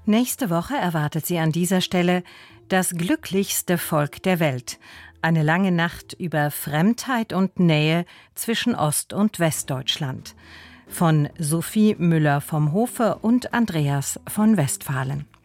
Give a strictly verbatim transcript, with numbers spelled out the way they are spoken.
Nächste Woche erwartet Sie an dieser Stelle das glücklichste Volk der Welt. Eine lange Nacht über Fremdheit und Nähe zwischen Ost- und Westdeutschland. Von Sophie Müller vom Hofe und Andreas von Westphalen.